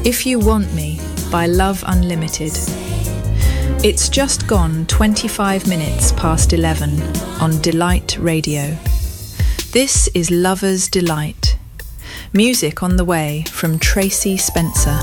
If You Want Me by Love Unlimited. It's just gone 25 minutes past 11 on Delight Radio. This is Lover's Delight. Music on the way from Tracy Spencer.